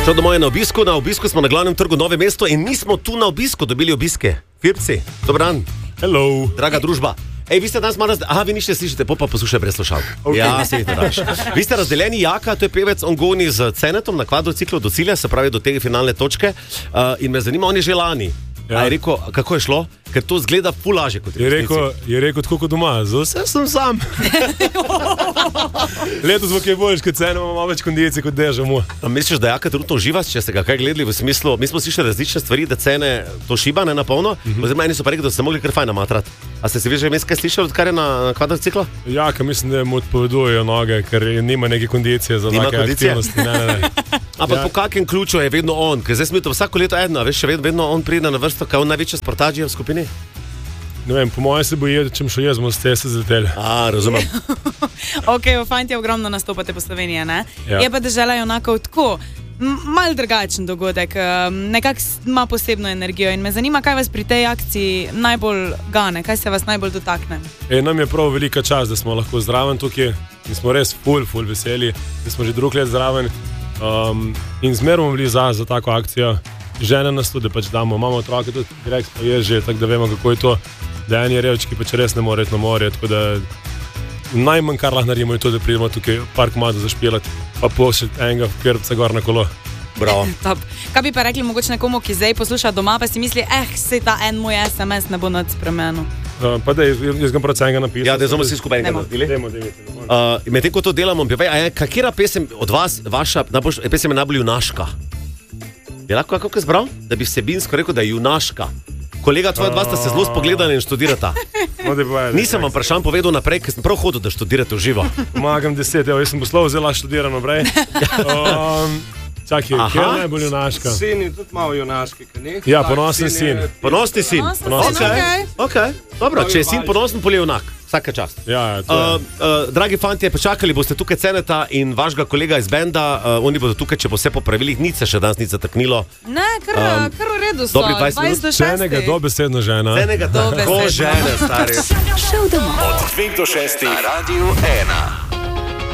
Šel domov je na obisku smo na glavnem trgu Nove mesto in mi smo tu na obisku dobili obiske. Firpci, dober dan. Hello. Draga družba. Ej, vi ste danes malo vi nište slišite, pa poslušaj brez slušalk. Okay. Ja, se vidite daš. Vi ste razdeljeni, Jaka, to je pevec, on goni z Cenetom na kvadrociklu do cilja, se pravi do te finalne točke. In me zanima, on je že lani. Ja. Je rekel, kako je šlo? Ker to zgleda ful lažje kot je rekel tako kot doma, za vse sem sam. Letos bo kaj boljš, kot Cena, imamo več kondicij kot deža mu. Misliš, da Jaka trenutno uživa, če ste ga kaj gledali v smislu, mi smo slišali različne stvari, da Cene to šiba ne napolno, oziroma eni so pa rekli, da ste mogli kar fajn namatrat. A ste si vi že vmes kaj slišali, odkar je na kvadrociklu? Jaka, mislim, da mu odpovedujejo noge, ker nima neke kondicije za take aktivnosti. Ne. Ampak po kakem ključu je vedno on, ker zdaj smo to vsako leto eno, veš, še vedno on pride na vrsto, kao največja sportažija v skupini? Ne vem, po mojem se boji, da čem šo jaz, bomo s te se zleteli. Razumem. Ok, fantje ogromno nastopate po Sloveniji, ne? Ja. Je pa država onako tako, mal drugačen dogodek, nekako ima posebno energijo in me zanima, kaj vas pri tej akciji najbolj gane, kaj se vas najbolj dotakne. Nam je prav velika čast, da smo lahko zraven tukaj in smo res ful veseli, da smo že drug let zraven. In zmerno bomo bili za tako akcijo. Žene nas tudi pač damo, imamo otroke tudi, Rex pa je že, tako da vemo, kako je to, da eni revčki pač res ne morejo na morje, tako da najmanj kar lahko naredimo je to, da pridemo tukaj par komadov zašpilati, pa pošljati enega Firpca gor na kolo. Bravo. Kaj bi pa rekli mogoče nekomu, ki zdaj posluša doma, pa si misli, sej ta en moj SMS ne bo nad spremenil. Pa da, jaz ga prav enega napisal. Ja, da smo vsi skupaj enega naredili. Medtem ko to delamo, katera pesem od vas, vaša pesem je najbolj junaška? Je lahko kako zbral? Da bi vsebinsko rekel, da je junaška. Kolega, tvoja dva sta se zelo spogledali in študirata. Nisem vam vprašanj povedal naprej, ker sem prav hodil, da študirate v živo. Pomagam 10, jaz sem poslal zelo študiran naprej. Čakaj, kje je najbolj junaška? Sin je tudi malo junaški, kaj ne? Ja, ponosen sin. Ponosni sin. Ok, dobro, če je sin ponosen, pol je junak. Vsaka čast. Ja, dragi fantje, počakali boste tukaj Ceneta in vašega kolega iz benda. Oni bodo tukaj, če bo vse po pravilih, nič se še danes nič zataknilo. Ne, kar v redu so. Dobri 20 minut. Cenega dobesedno žena. Cenega tako žene, stari. Šel domov. Od 5 do 6 na Radiu 1.